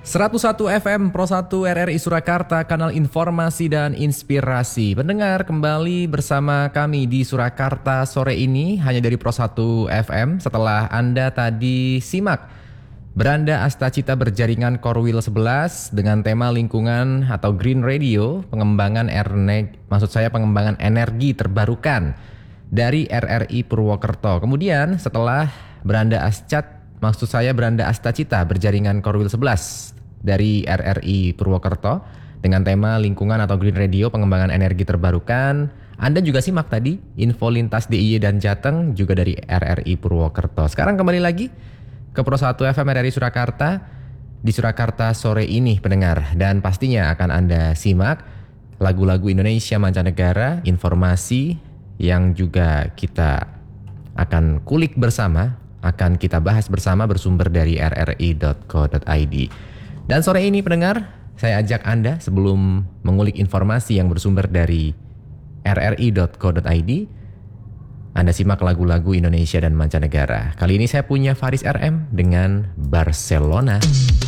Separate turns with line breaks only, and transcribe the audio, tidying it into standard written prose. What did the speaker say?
101 FM Pro 1 RRI Surakarta, kanal informasi dan inspirasi. Pendengar, kembali bersama kami di Surakarta sore ini hanya dari Pro 1 FM. Setelah Anda tadi simak Beranda Astacita berjaringan Korwil 11 dengan tema lingkungan atau Green Radio, pengembangan energi terbarukan dari RRI Purwokerto. Kemudian setelah Beranda Astacita berjaringan Korwil 11 dari RRI Purwokerto dengan tema lingkungan atau Green Radio, pengembangan energi terbarukan. Anda juga simak tadi info lintas DIY dan Jateng juga dari RRI Purwokerto. Sekarang kembali lagi ke Pro 1 FM RRI Surakarta di Surakarta sore ini, pendengar. Dan pastinya akan Anda simak lagu-lagu Indonesia mancanegara, informasi yang juga kita akan kulik bersama, akan kita bahas bersama bersumber dari rri.co.id. Dan sore ini, pendengar, saya ajak Anda sebelum mengulik informasi yang bersumber dari rri.co.id, Anda simak lagu-lagu Indonesia dan mancanegara. Kali ini saya punya Faris RM dengan Barcelona.